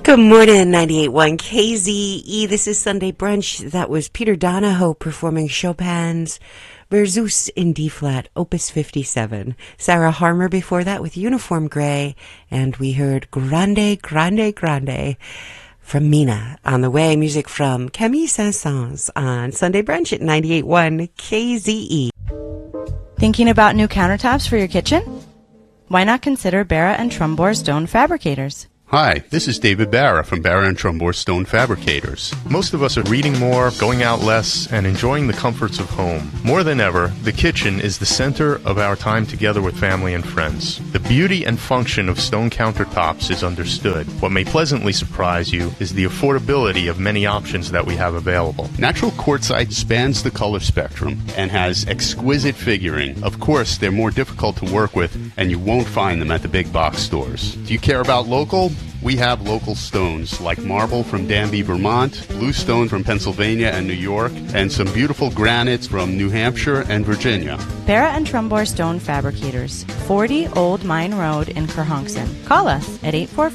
Good morning, 98.1 KZE. This is Sunday Brunch. That was Peter Donahoe performing Chopin's Berceuse in D-flat, Opus 57. Sarah Harmer before that with Uniform Gray. And we heard Grande, Grande, Grande from Mina. On the way, music from Camille Saint-Saëns on Sunday Brunch at 98.1 KZE. Thinking about new countertops for your kitchen? Why not consider Barra and Trumbore Stone Fabricators? Hi, this is David Barra from Barra and Trumbore Stone Fabricators. Most of us are reading more, going out less, and enjoying the comforts of home. More than ever, the kitchen is the center of our time together with family and friends. The beauty and function of stone countertops is understood. What may pleasantly surprise you is the affordability of many options that we have available. Natural quartzite spans the color spectrum and has exquisite figuring. Of course, they're more difficult to work with, and you won't find them at the big box stores. Do you care about local? We have local stones like marble from Danby, Vermont, bluestone from Pennsylvania and New York, and some beautiful granites from New Hampshire and Virginia. Barra and Trumbore Stone Fabricators, 40 Old Mine Road in Kerhonkson. Call us at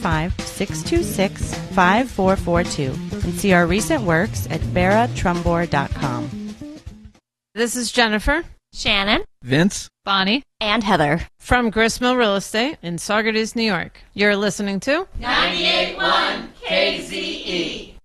845-626-5442 and see our recent works at barratrumbore.com. This is Jennifer, Shannon, Vince, Bonnie, and Heather from Gristmill Real Estate in Saugerties, New York. You're listening to 98.1 KZE.